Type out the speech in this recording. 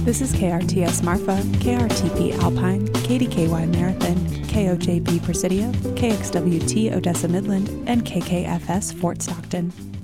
This is KRTS Marfa, KRTP Alpine, KDKY Marathon, KOJB Presidio, KXWT Odessa Midland, and KKFS Fort Stockton.